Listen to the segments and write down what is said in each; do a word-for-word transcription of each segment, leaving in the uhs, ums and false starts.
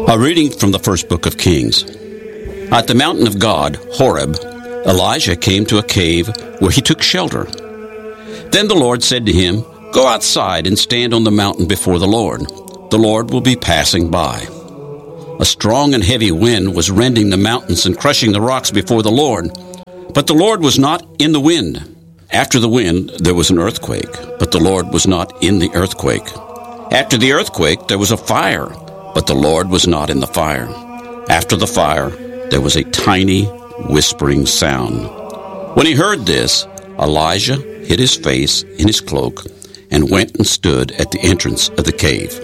A reading from the first book of Kings. At the mountain of God, Horeb, Elijah came to a cave where he took shelter. Then the Lord said to him, "Go outside and stand on the mountain before the Lord. The Lord will be passing by." A strong and heavy wind was rending the mountains and crushing the rocks before the Lord. But the Lord was not in the wind. After the wind, there was an earthquake, but the Lord was not in the earthquake. After the earthquake, there was a fire, but the Lord was not in the fire. After the fire, there was a tiny whispering sound. When he heard this, Elijah hid his face in his cloak and went and stood at the entrance of the cave.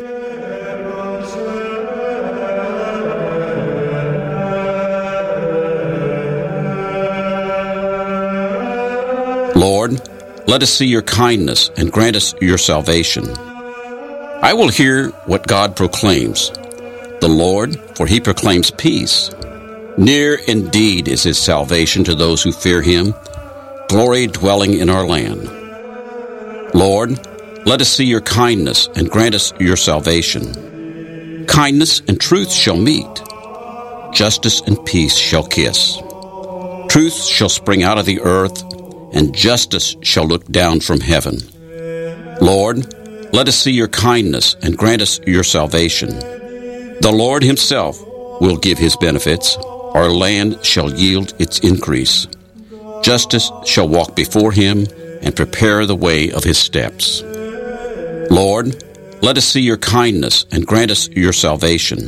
Lord, let us see your kindness and grant us your salvation. I will hear what God proclaims. The Lord, for he proclaims peace. Near indeed is his salvation to those who fear him, glory dwelling in our land. Lord, let us see your kindness and grant us your salvation. Kindness and truth shall meet. Justice and peace shall kiss. Truth shall spring out of the earth, and justice shall look down from heaven. Lord, let us see your kindness and grant us your salvation. The Lord himself will give his benefits. Our land shall yield its increase. Justice shall walk before him and prepare the way of his steps. Lord, let us see your kindness and grant us your salvation.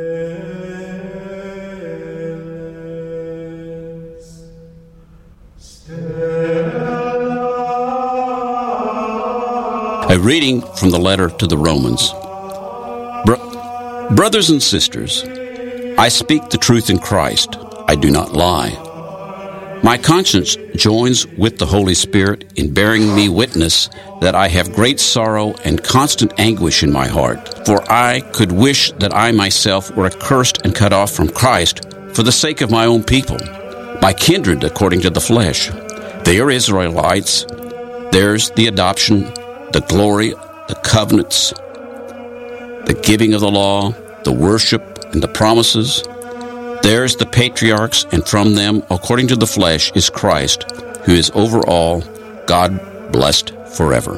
A reading from the letter to the Romans. Bro- Brothers and sisters, I speak the truth in Christ. I do not lie. My conscience joins with the Holy Spirit in bearing me witness that I have great sorrow and constant anguish in my heart. For I could wish that I myself were accursed and cut off from Christ for the sake of my own people, my kindred according to the flesh. They are Israelites. Theirs the adoption, the glory, the covenants, the giving of the law, the worship, and the promises. Theirs the patriarchs, and from them, according to the flesh, is Christ, who is over all, God blessed forever.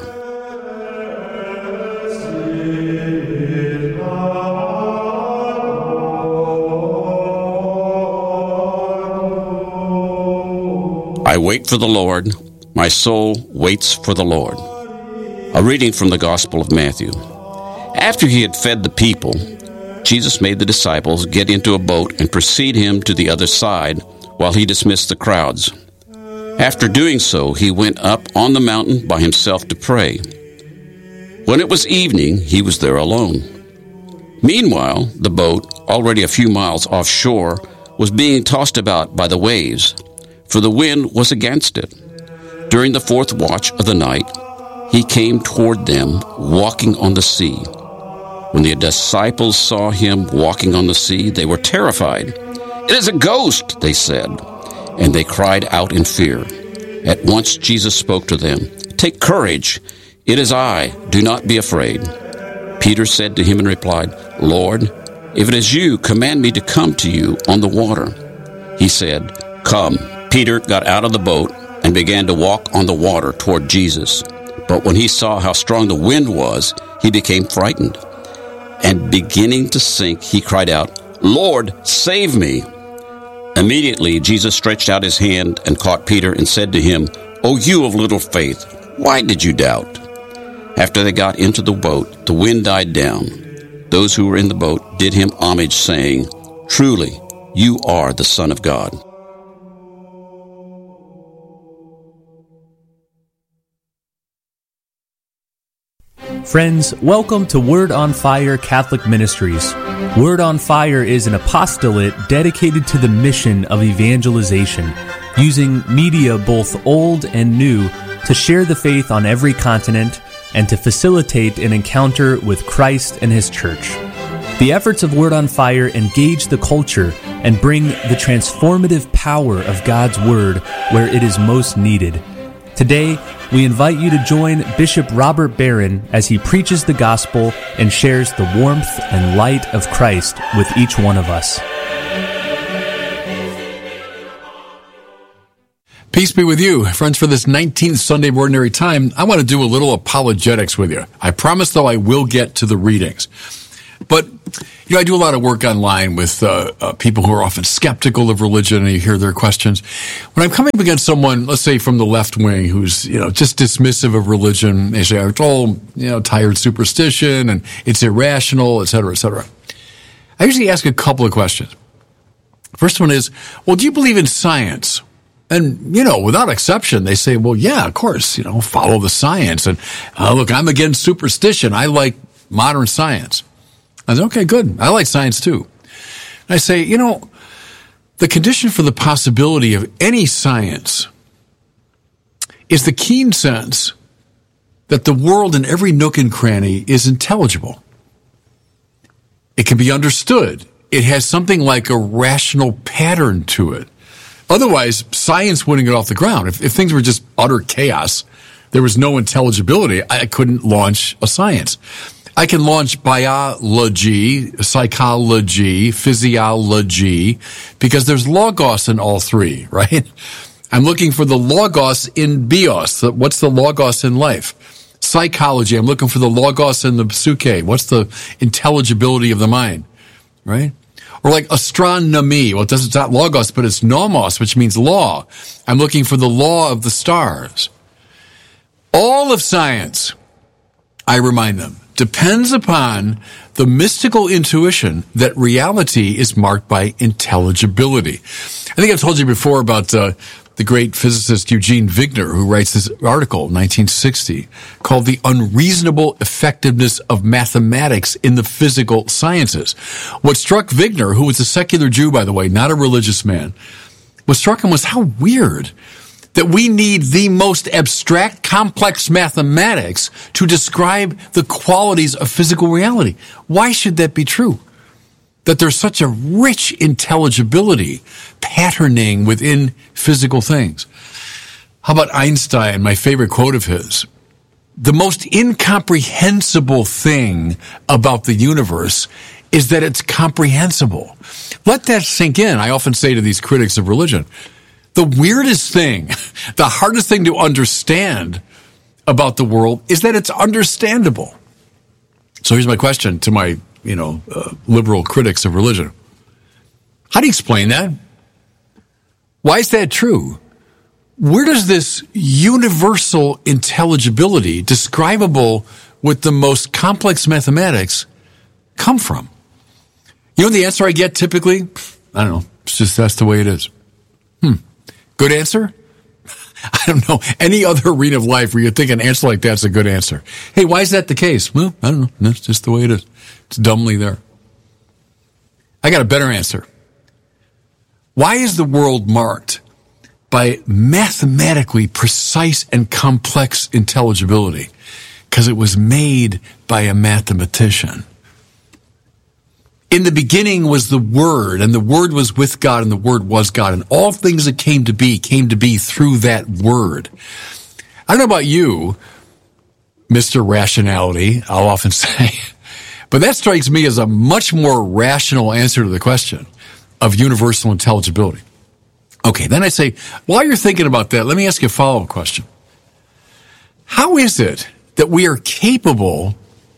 I wait for the Lord. My soul waits for the Lord. A reading from the Gospel of Matthew. After he had fed the people, Jesus made the disciples get into a boat and precede him to the other side while he dismissed the crowds. After doing so, he went up on the mountain by himself to pray. When it was evening, he was there alone. Meanwhile, the boat, already a few miles offshore, was being tossed about by the waves, for the wind was against it. During the fourth watch of the night, he came toward them, walking on the sea. When the disciples saw him walking on the sea, they were terrified. "It is a ghost," they said, and they cried out in fear. At once Jesus spoke to them. "Take courage, it is I, do not be afraid." Peter said to him and replied, "Lord, if it is you, command me to come to you on the water." He said, "Come." Peter got out of the boat and began to walk on the water toward Jesus. But when he saw how strong the wind was, he became frightened. And beginning to sink, he cried out, "Lord, save me!" Immediately Jesus stretched out his hand and caught Peter and said to him, "O you of little faith, why did you doubt?" After they got into the boat, the wind died down. Those who were in the boat did him homage, saying, "Truly, you are the Son of God." Friends, welcome to Word on Fire Catholic Ministries. Word on Fire is an apostolate dedicated to the mission of evangelization, using media both old and new to share the faith on every continent and to facilitate an encounter with Christ and His Church. The efforts of Word on Fire engage the culture and bring the transformative power of God's Word where it is most needed. Today, we invite you to join Bishop Robert Barron as he preaches the gospel and shares the warmth and light of Christ with each one of us. Peace be with you. Friends, for this nineteenth Sunday of Ordinary Time, I want to do a little apologetics with you. I promise, though, I will get to the readings. But, you know, I do a lot of work online with uh, uh, people who are often skeptical of religion, and you hear their questions. When I'm coming up against someone, let's say from the left wing, who's, you know, just dismissive of religion, they say, it's all, you know, tired superstition, and it's irrational, et cetera, et cetera. I usually ask a couple of questions. First one is, well, do you believe in science? And, you know, without exception, they say, well, yeah, of course, you know, follow the science. And, uh, look, I'm against superstition. I like modern science. I said, okay, good. I like science too. And I say, you know, the condition for the possibility of any science is the keen sense that the world in every nook and cranny is intelligible. It can be understood. It has something like a rational pattern to it. Otherwise, science wouldn't get off the ground. If, if things were just utter chaos, there was no intelligibility, I couldn't launch a science. I can launch biology, psychology, physiology, because there's logos in all three, right? I'm looking for the logos in bios. What's the logos in life? Psychology, I'm looking for the logos in the psyche. What's the intelligibility of the mind, right? Or like astronomy. Well, it doesn't, it's not logos, but it's nomos, which means law. I'm looking for the law of the stars. All of science, I remind them, depends upon the mystical intuition that reality is marked by intelligibility. I think I've told you before about uh, the great physicist Eugene Wigner, who writes this article in nineteen sixty called The Unreasonable Effectiveness of Mathematics in the Physical Sciences. What struck Wigner, who was a secular Jew, by the way, not a religious man, what struck him was how weird that we need the most abstract, complex mathematics to describe the qualities of physical reality. Why should that be true? That there's such a rich intelligibility, patterning within physical things. How about Einstein, my favorite quote of his? The most incomprehensible thing about the universe is that it's comprehensible. Let that sink in. I often say to these critics of religion, the weirdest thing, the hardest thing to understand about the world is that it's understandable. So here's my question to my, you know, uh, liberal critics of religion. How do you explain that? Why is that true? Where does this universal intelligibility, describable with the most complex mathematics, come from? You know the answer I get typically? I don't know. It's just that's the way it is. Hmm. Good answer? I don't know any other arena of life where you think an answer like that's a good answer. Hey, why is that the case? Well, I don't know. That's just the way it is. It's dumbly there. I got a better answer. Why is the world marked by mathematically precise and complex intelligibility? Because it was made by a mathematician. In the beginning was the Word, and the Word was with God, and the Word was God, and all things that came to be came to be through that Word. I don't know about you, Mister Rationality, I'll often say, but that strikes me as a much more rational answer to the question of universal intelligibility. Okay, then I say, while you're thinking about that, let me ask you a follow-up question. How is it that we are capable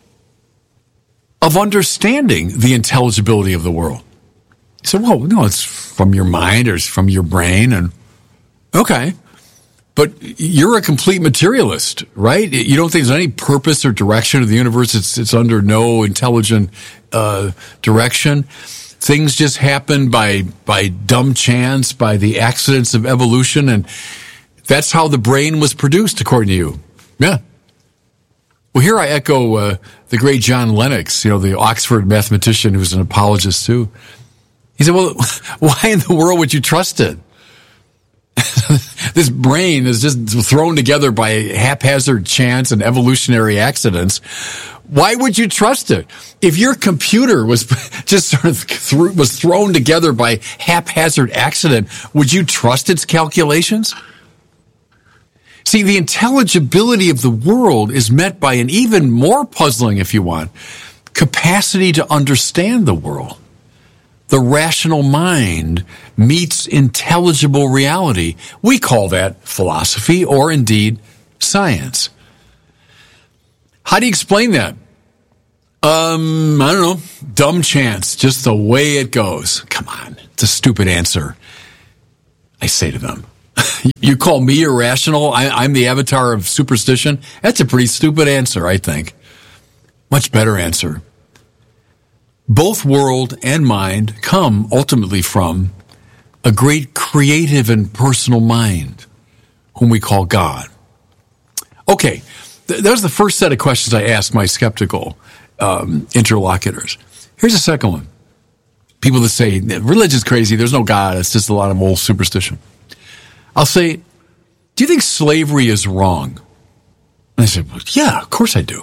of understanding the intelligibility of the world? You say, well, no, it's from your mind or it's from your brain. And okay, but you're a complete materialist, right? You don't think there's any purpose or direction of the universe. It's, it's under no intelligent uh, direction. Things just happen by, by dumb chance, by the accidents of evolution. And that's how the brain was produced, according to you. Yeah. Well, here I echo uh, the great John Lennox, you know, the Oxford mathematician who's an apologist too. He said, well, why in the world would you trust it? This brain is just thrown together by haphazard chance and evolutionary accidents. Why would you trust it? If your computer was just sort of th- was thrown together by haphazard accident, would you trust its calculations? See, the intelligibility of the world is met by an even more puzzling, if you want, capacity to understand the world. The rational mind meets intelligible reality. We call that philosophy or indeed science. How do you explain that? Um, I don't know. Dumb chance, just the way it goes. Come on, it's a stupid answer. I say to them, you call me irrational? I, I'm the avatar of superstition? That's a pretty stupid answer, I think. Much better answer. Both world and mind come ultimately from a great creative and personal mind, whom we call God. Okay, th- that was the first set of questions I asked my skeptical um, interlocutors. Here's the second one. People that say, religion's crazy, there's no God, it's just a lot of old superstition. I'll say, do you think slavery is wrong? And they say, well, yeah, of course I do.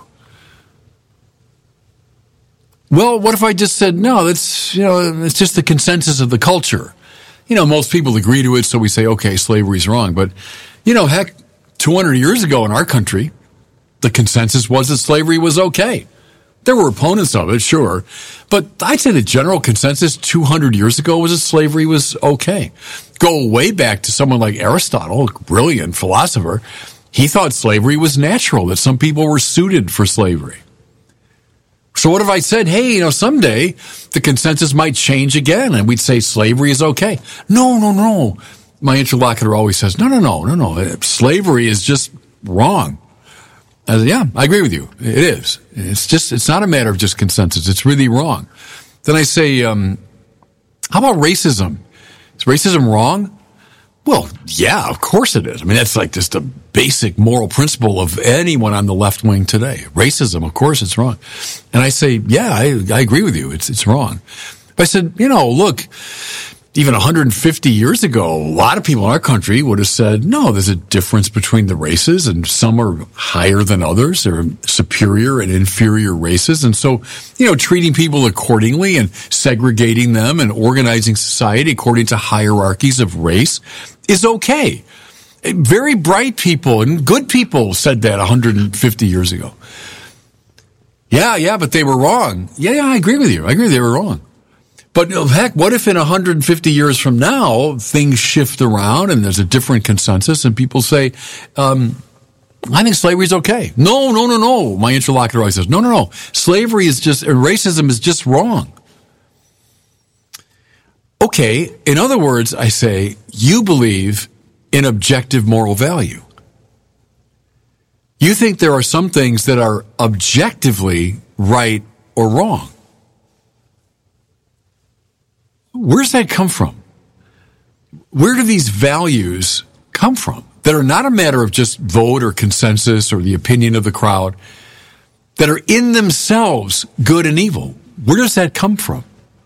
Well, what if I just said, no, that's, you know, it's just the consensus of the culture. You know, most people agree to it, so we say, okay, slavery's wrong. But, you know, heck, two hundred years ago in our country, the consensus was that slavery was okay. There were opponents of it, sure. But I'd say the general consensus two hundred years ago was that slavery was okay. Go way back to someone like Aristotle, a brilliant philosopher. He thought slavery was natural, that some people were suited for slavery. So what if I said, hey, you know, someday the consensus might change again and we'd say slavery is okay? No, no, no. My interlocutor always says, no, no, no, no, no. Slavery is just wrong. I said, yeah, I agree with you. It is. It's just, it's not a matter of just consensus. It's really wrong. Then I say, um, how about racism? Is racism wrong? Well, yeah, of course it is. I mean, that's like just a basic moral principle of anyone on the left wing today. Racism, of course it's wrong. And I say, yeah, I, I agree with you. It's, it's wrong. But I said, you know, look, even one hundred fifty years ago, a lot of people in our country would have said, no, there's a difference between the races and some are higher than others. There are superior and inferior races. And so, you know, treating people accordingly and segregating them and organizing society according to hierarchies of race is okay. Very bright people and good people said that one hundred fifty years ago. Yeah, yeah, but they were wrong. Yeah, yeah, I agree with you. I agree they were wrong. But heck, what if in one hundred fifty years from now, things shift around and there's a different consensus and people say, um, I think slavery is okay. No, no, no, no. My interlocutor always says, no, no, no. Slavery is just, racism is just wrong. Okay, in other words, I say, you believe in objective moral value. You think there are some things that are objectively right or wrong. Where's that come from? Where do these values come from that are not a matter of just vote or consensus or the opinion of the crowd, that are in themselves good and evil? Where does that come from?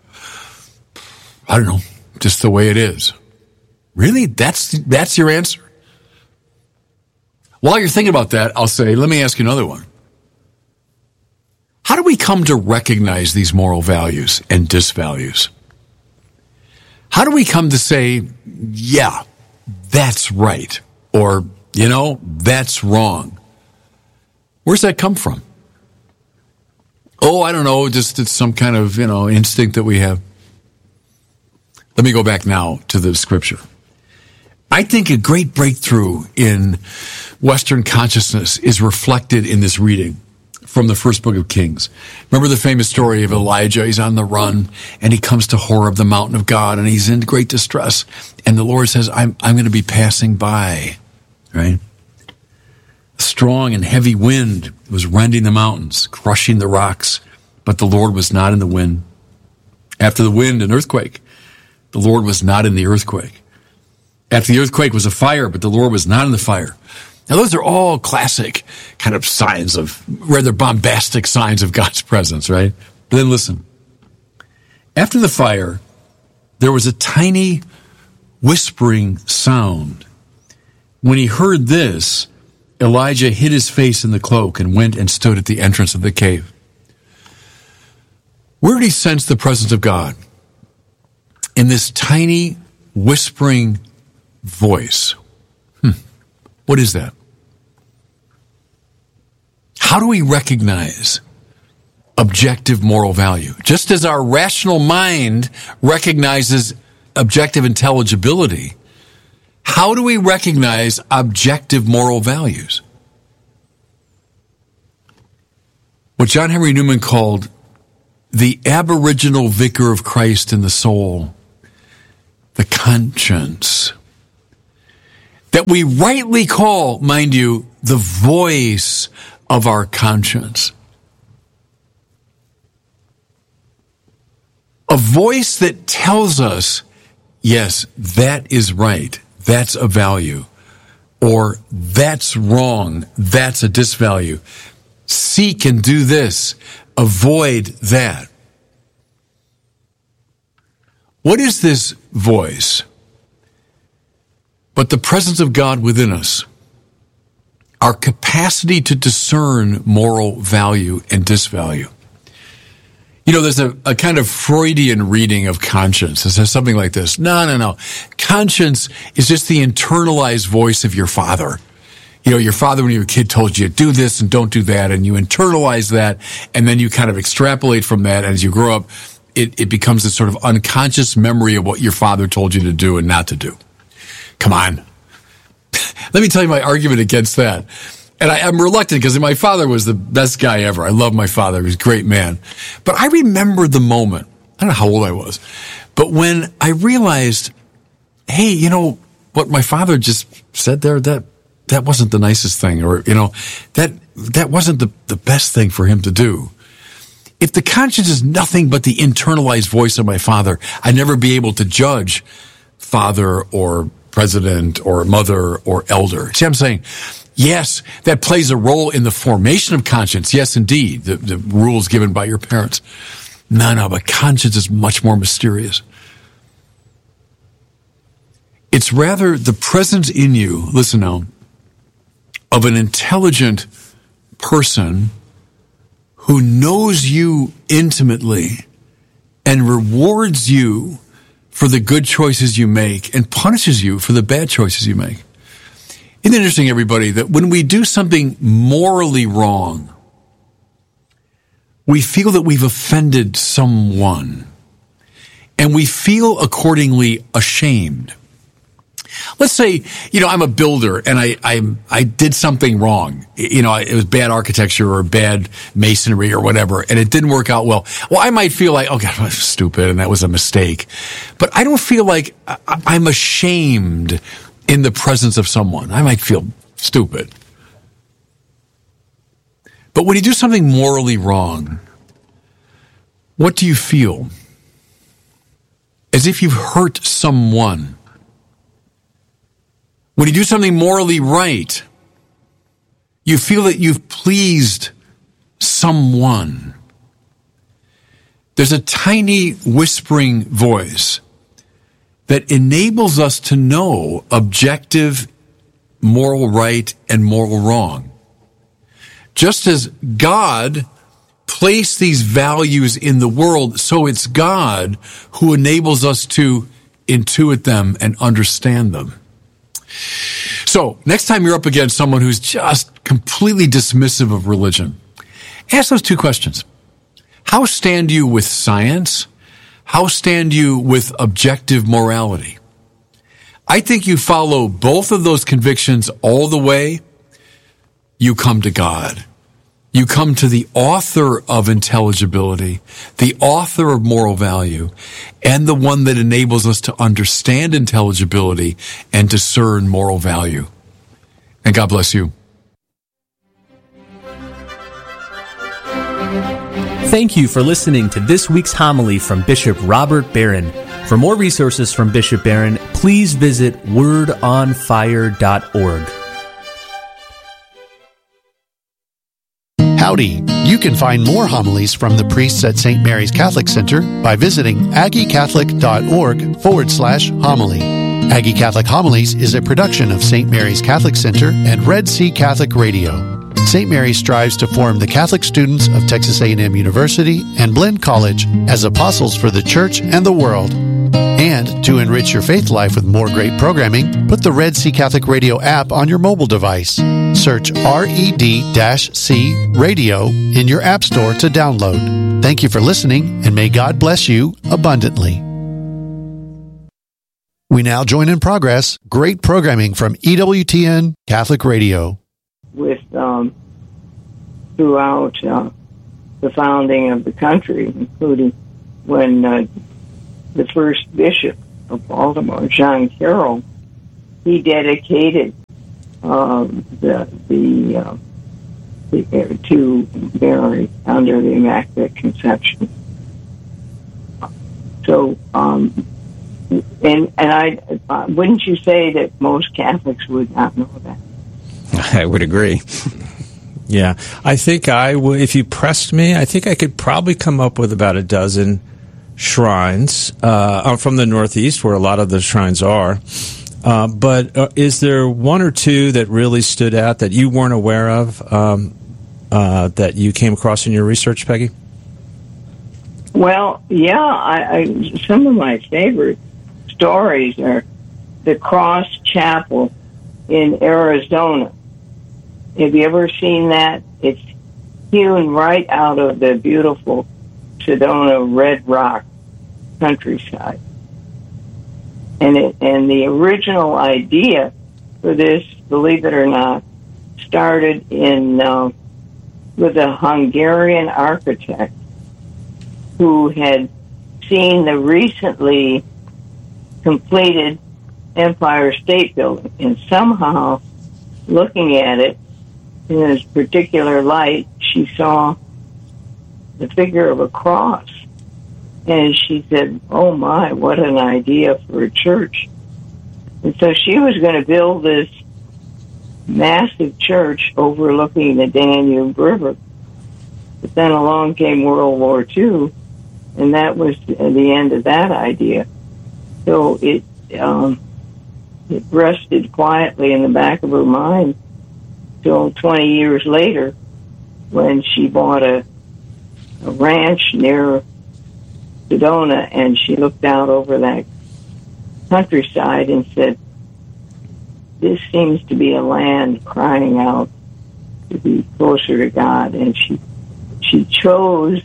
I don't know, just the way it is. Really? That's that's your answer? While you're thinking about that, I'll say, let me ask you another one. How do we come to recognize these moral values and disvalues? How do we come to say, yeah, that's right, or, you know, that's wrong? Where's that come from? Oh, I don't know, just it's some kind of, you know, instinct that we have. Let me go back now to the scripture. I think a great breakthrough in Western consciousness is reflected in this reading from the first book of Kings. Remember the famous story of Elijah? He's on the run, and he comes to Horeb, the mountain of God, and he's in great distress. And the Lord says, I'm, I'm going to be passing by, right? A strong and heavy wind was rending the mountains, crushing the rocks, but the Lord was not in the wind. After the wind, an earthquake. The Lord was not in the earthquake. After the earthquake was a fire, but the Lord was not in the fire. Now, those are all classic kind of signs of, rather bombastic signs of God's presence, right? But then listen. After the fire, there was a tiny whispering sound. When he heard this, Elijah hid his face in the cloak and went and stood at the entrance of the cave. Where did he sense the presence of God? In this tiny whispering voice. Hmm. What is that? how do we recognize objective moral value? Just as our rational mind recognizes objective intelligibility, how do we recognize objective moral values? What John Henry Newman called the aboriginal vicar of Christ in the soul, the conscience, that we rightly call, mind you, the voice of our conscience. A voice that tells us, yes, that is right, that's a value, or that's wrong, that's a disvalue. Seek and do this, avoid that. What is this voice? But the presence of God within us, our capacity to discern moral value and disvalue. You know, there's a, a kind of Freudian reading of conscience. It says something like this. No, no, no. Conscience is just the internalized voice of your father. You know, your father when you were a kid told you, do this and don't do that, and you internalize that, and then you kind of extrapolate from that, and as you grow up, it, it becomes this sort of unconscious memory of what your father told you to do and not to do. Come on. Let me tell you my argument against that. And I, I'm reluctant because my father was the best guy ever. I love my father. He was a great man. But I remember the moment, I don't know how old I was, but when I realized, hey, you know, what my father just said there, that that wasn't the nicest thing, or, you know, that that wasn't the, the best thing for him to do. If the conscience is nothing but the internalized voice of my father, I'd never be able to judge father or president or mother or elder. See what I'm saying? Yes, that plays a role in the formation of conscience. Yes, indeed, the, the rules given by your parents. No, no, but conscience is much more mysterious. It's rather the presence in you, listen now, of an intelligent person who knows you intimately and rewards you for the good choices you make and punishes you for the bad choices you make. Isn't it interesting, everybody, that when we do something morally wrong, we feel that we've offended someone, and we feel accordingly ashamed. Let's say, you know, I'm a builder and I, I, I did something wrong. You know, it was bad architecture or bad masonry or whatever, and it didn't work out well. Well, I might feel like, oh God, that was stupid and that was a mistake. But I don't feel like I'm ashamed in the presence of someone. I might feel stupid. But when you do something morally wrong, what do you feel? As if you've hurt someone. When you do something morally right, you feel that you've pleased someone. There's a tiny whispering voice that enables us to know objective moral right and moral wrong. Just as God placed these values in the world, so it's God who enables us to intuit them and understand them. So, next time you're up against someone who's just completely dismissive of religion, ask those two questions. How stand you with science? How stand you with objective morality? I think you follow both of those convictions all the way, you come to God. You come to the author of intelligibility, the author of moral value, and the one that enables us to understand intelligibility and discern moral value. And God bless you. Thank you for listening to this week's homily from Bishop Robert Barron. For more resources from Bishop Barron, please visit word on fire dot org. Howdy! You can find more homilies from the priests at Saint Mary's Catholic Center by visiting aggiecatholic.org forward slash homily. Aggie Catholic Homilies is a production of Saint Mary's Catholic Center and Red Sea Catholic Radio. Saint Mary strives to form the Catholic students of Texas A and M University and Blinn College as apostles for the Church and the world. And to enrich your faith life with more great programming, put the Red Sea Catholic Radio app on your mobile device. Search R E D C Radio in your app store to download. Thank you for listening, and may God bless you abundantly. We now join in progress great programming from E W T N Catholic Radio. With um, throughout uh, the founding of the country, including when uh, the first bishop of Baltimore, John Carroll, he dedicated uh, the the, uh, the to Mary under the Immaculate Conception. So, um, and and I uh, wouldn't you say that most Catholics would not know that? I would agree. Yeah, I think I would. If you pressed me, I think I could probably come up with about a dozen shrines uh, from the Northeast, where a lot of the shrines are. Uh, but uh, is there one or two that really stood out that you weren't aware of um, uh, that you came across in your research, Peggy? Well, yeah, I, I, some of my favorite stories are the Cross Chapel in Arizona. Have you ever seen that? It's hewn right out of the beautiful Sedona Red Rock countryside. And it, and the original idea for this, believe it or not, started in uh, with a Hungarian architect who had seen the recently completed Empire State Building, and somehow, looking at it in this particular light, she saw the figure of a cross. And she said, oh my, what an idea for a church. And so she was going to build this massive church overlooking the Danube River. But then along came World War Two, and that was the end of that idea. So it, um, it rested quietly in the back of her mind till twenty years later when she bought a, a ranch near Sedona, and she looked out over that countryside and said, this seems to be a land crying out to be closer to God. And she she chose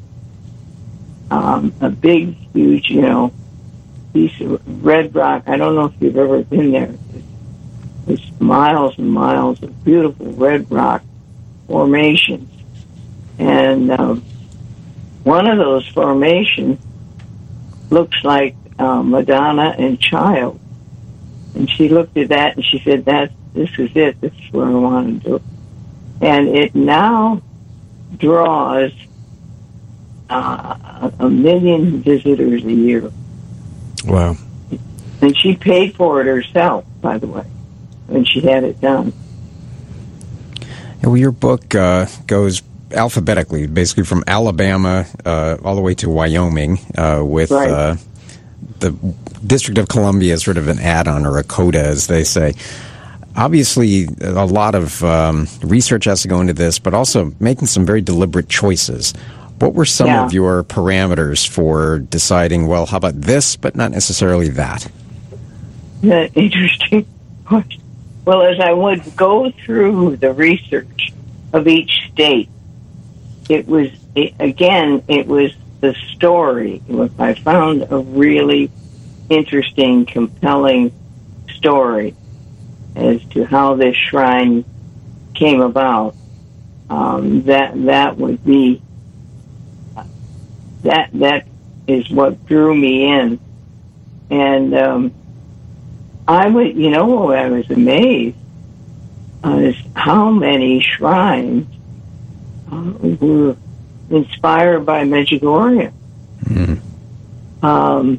um, a big, huge, you know, piece of red rock. I don't know if you've ever been there. It's miles and miles of beautiful red rock formations. And um, one of those formations looks like uh, Madonna and Child. And she looked at that and she said, "That this is it. This is what I want to do." And it now draws uh, a million visitors a year. Wow. And she paid for it herself, by the way, when she had it done. Well, your book uh, goes alphabetically, basically from Alabama uh, all the way to Wyoming, uh, with right. uh, the District of Columbia as sort of an add-on or a coda, as they say. Obviously, a lot of um, research has to go into this, but also making some very deliberate choices. What were some yeah. of your parameters for deciding, well, how about this, but not necessarily that? Yeah, interesting question. Well, as I would go through the research of each state, it was, it, again, it was the story. If I found a really interesting, compelling story as to how this shrine came about, um, that that would be that that is what drew me in. And um, I would, you know, I was amazed as how many shrines uh, were inspired by Medjugorje. Mm-hmm. Um,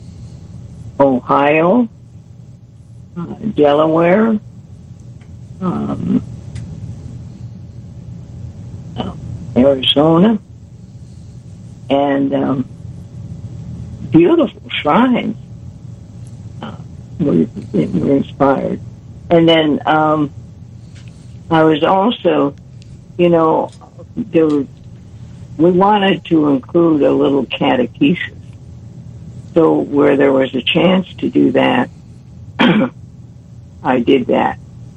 Ohio, uh, Delaware, um, uh, Arizona, and um, beautiful shrines uh, were, were inspired. And then um, I was also, you know, there were, we wanted to include a little catechesis So where there was a chance to do that, I did that.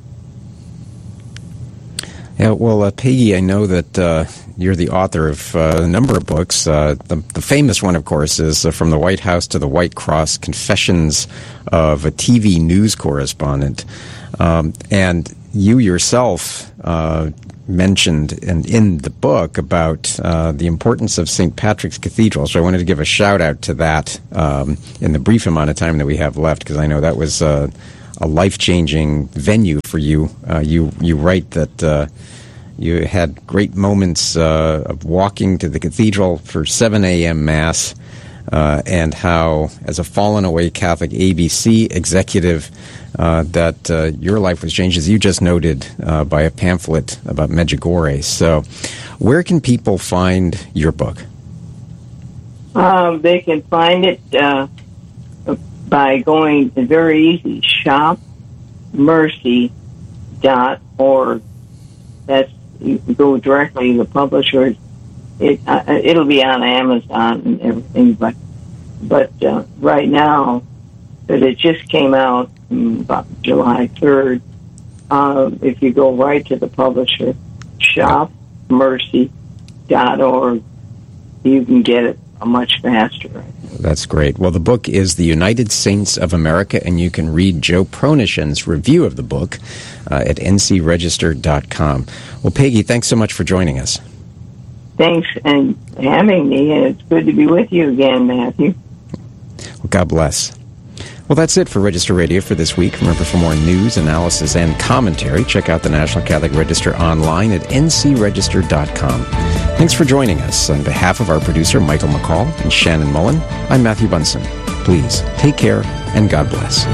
Yeah, well, uh, Peggy, I know that uh, you're the author of uh, a number of books. Uh, the, the famous one, of course, is uh, From the White House to the White Cross, Confessions of a T V News Correspondent. Um, and you yourself uh, mentioned in, in the book about uh, the importance of Saint Patrick's Cathedral. So I wanted to give a shout-out to that um, in the brief amount of time that we have left, because I know that was uh, a life-changing venue for you. Uh, you, you write that... Uh, You had great moments uh, of walking to the cathedral for seven a.m. Mass, uh, and how, as a fallen-away Catholic A B C executive, uh, that uh, your life was changed, as you just noted, uh, by a pamphlet about Medjugorje. So where can people find your book? Um, they can find it uh, by going, very easy, shop mercy dot org. That's You go directly to the publisher. It uh, it'll be on Amazon and everything, but but uh, right now, that it just came out about July third. Uh, if you go right to the publisher, shop mercy dot org, you can get it much faster. That's great. Well, the book is The United Saints of America, and you can read Joe Pronishen's review of the book uh, at n c register dot com. Well, Peggy, thanks so much for joining us. Thanks and having me, and it's good to be with you again, Matthew. Well, God bless. Well, that's it for Register Radio for this week. Remember, for more news, analysis, and commentary, check out the National Catholic Register online at n c register dot com. Thanks for joining us. On behalf of our producer, Michael McCall, and Shannon Mullen, I'm Matthew Bunson. Please take care, and God bless.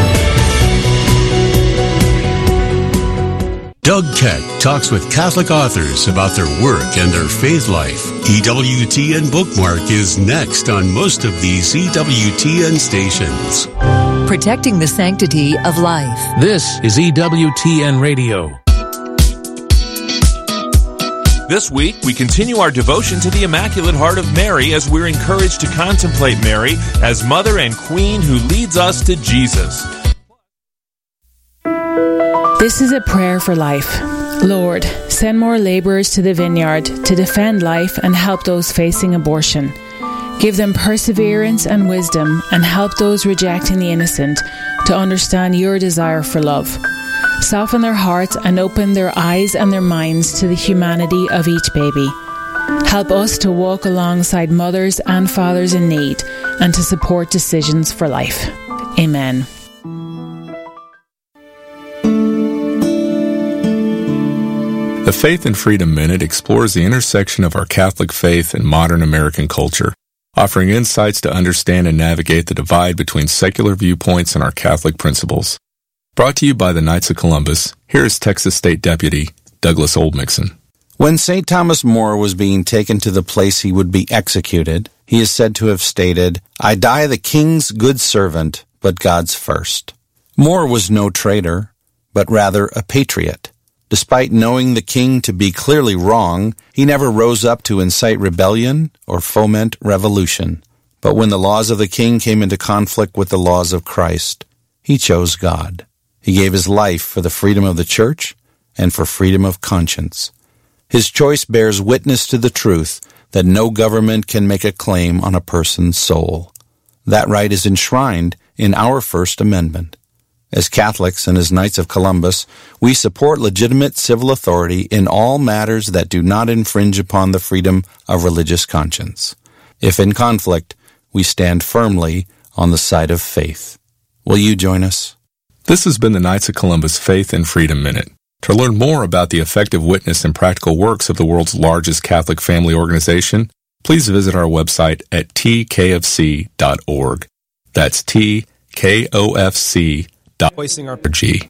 Doug Keck talks with Catholic authors about their work and their faith life. E W T N Bookmark is next on most of these E W T N stations. Protecting the sanctity of life. This is E W T N Radio. This week, we continue our devotion to the Immaculate Heart of Mary as we're encouraged to contemplate Mary as Mother and Queen who leads us to Jesus. This is a prayer for life. Lord, send more laborers to the vineyard to defend life and help those facing abortion. Give them perseverance and wisdom, and help those rejecting the innocent to understand your desire for love. Soften their hearts and open their eyes and their minds to the humanity of each baby. Help us to walk alongside mothers and fathers in need and to support decisions for life. Amen. The Faith and Freedom Minute explores the intersection of our Catholic faith and modern American culture, offering insights to understand and navigate the divide between secular viewpoints and our Catholic principles. Brought to you by the Knights of Columbus, here is Texas State Deputy Douglas Oldmixon. When Saint Thomas More was being taken to the place he would be executed, he is said to have stated, "I die the King's good servant, but God's first." More was no traitor, but rather a patriot. Despite knowing the king to be clearly wrong, he never rose up to incite rebellion or foment revolution. But when the laws of the king came into conflict with the laws of Christ, he chose God. He gave his life for the freedom of the church and for freedom of conscience. His choice bears witness to the truth that no government can make a claim on a person's soul. That right is enshrined in our First Amendment. As Catholics and as Knights of Columbus, we support legitimate civil authority in all matters that do not infringe upon the freedom of religious conscience. If in conflict, we stand firmly on the side of faith. Will you join us? This has been the Knights of Columbus Faith and Freedom Minute. To learn more about the effective witness and practical works of the world's largest Catholic family organization, please visit our website at t k f c dot org. That's T K O F C dot org.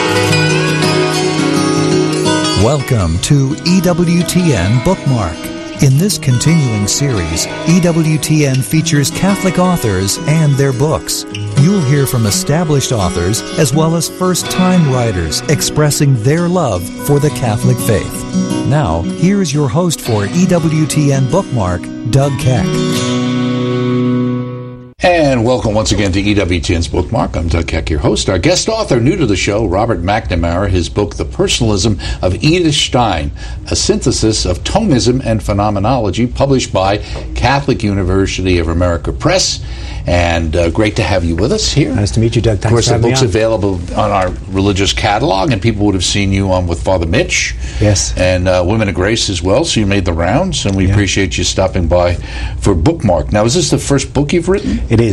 Welcome to E W T N Bookmark, In this continuing series, E W T N features Catholic authors and their books. You'll hear from established authors as well as first-time writers expressing their love for the Catholic faith. Now, here's your host for E W T N Bookmark, Doug Keck. And welcome once again to E W T N's Bookmark. I'm Doug Keck, your host. Our guest author, new to the show, Robert McNamara, his book, The Personalism of Edith Stein, a synthesis of Thomism and phenomenology, published by Catholic University of America Press. And uh, great to have you with us here. Nice to meet you, Doug. Thanks of course, for the having book's me on. available on our religious catalog, and people would have seen you on with Father Mitch. Yes. And uh, Women of Grace as well, so you made the rounds, and we Yeah. appreciate you stopping by for Bookmark. Now, is this the first book you've written? It is.